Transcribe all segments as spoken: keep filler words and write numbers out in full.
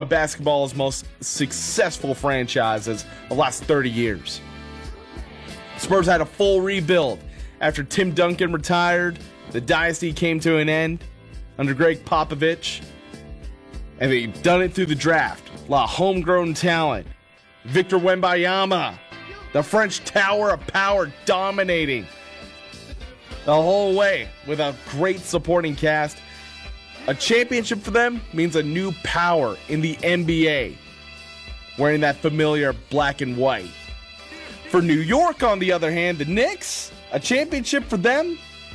of basketball's most successful franchises of the last thirty years. Spurs had a full rebuild after Tim Duncan retired. The dynasty came to an end under Greg Popovich, and they've done it through the draft. A lot of homegrown talent. Victor Wembanyama, the French Tower of Power, dominating the whole way with a great supporting cast. A championship for them means a new power in the N B A, wearing that familiar black and white. For New York, on the other hand, the Knicks, a championship for them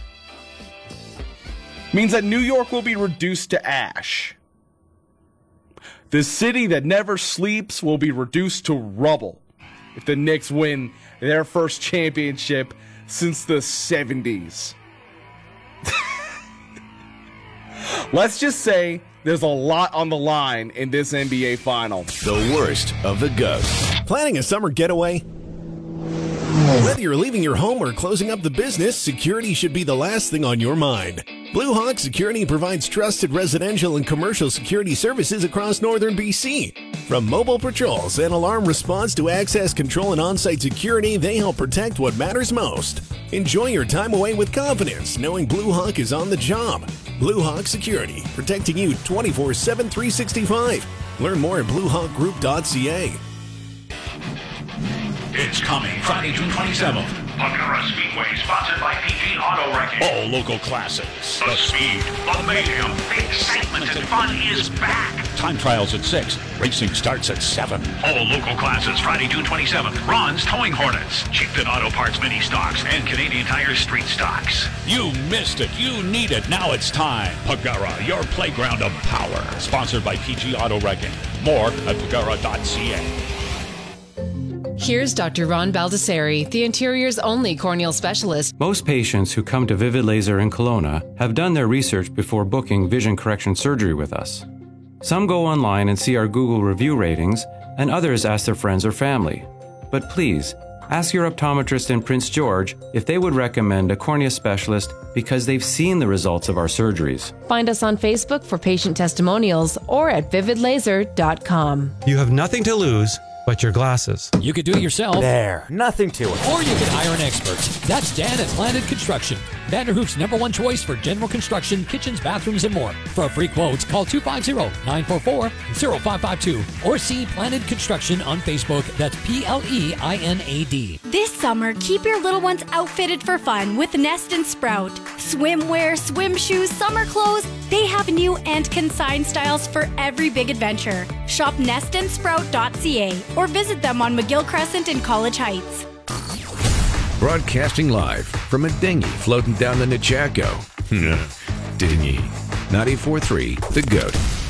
means that New York will be reduced to ash. The city that never sleeps will be reduced to rubble if the Knicks win their first championship since the seventies. Let's just say there's a lot on the line in this N B A final. The worst of the GOAT. Planning a summer getaway? Whether you're leaving your home or closing up the business, security should be the last thing on your mind. Blue Hawk Security provides trusted residential and commercial security services across northern B C. From mobile patrols and alarm response to access control and on-site security, they help protect what matters most. Enjoy your time away with confidence, knowing Blue Hawk is on the job. Blue Hawk Security, protecting you twenty-four seven, three sixty-five. Learn more at blue hawk group dot c a. It's coming Friday, June twenty-seventh. Pagara Speedway, sponsored by P G Auto Wrecking. All local classics. The speed, the mayhem, the excitement and fun is back. Time trials at six. Racing starts at seven. All local classes Friday, June twenty-seventh. Ron's Towing Hornets, Chieftain Auto Parts Mini Stocks, and Canadian Tire Street Stocks. You missed it. You need it. Now it's time. Pagara, your playground of power. Sponsored by P G Auto Wrecking. More at pagara dot c a. Here's Doctor Ron Baldessari, the interior's only corneal specialist. Most patients who come to Vivid Laser in Kelowna have done their research before booking vision correction surgery with us. Some go online and see our Google review ratings, and others ask their friends or family. But please, ask your optometrist in Prince George if they would recommend a cornea specialist because they've seen the results of our surgeries. Find us on Facebook for patient testimonials or at vivid laser dot com. You have nothing to lose but your glasses. You could do it yourself. There, nothing to it. Or you could hire an expert. That's Dan at Planet Construction, Vanderhoof's number one choice for general construction, kitchens, bathrooms, and more. For a free quote, call two five zero, nine four four, zero five five two or see Planet Construction on Facebook. That's P L E I N A D. This summer, keep your little ones outfitted for fun with Nest and Sprout. Swimwear, swim shoes, summer clothes, they have new and consigned styles for every big adventure. Shop nest and sprout dot c a or visit them on McGill Crescent in College Heights. Broadcasting live from a dinghy floating down the Nechako. Dinghy. ninety-four point three, The GOAT.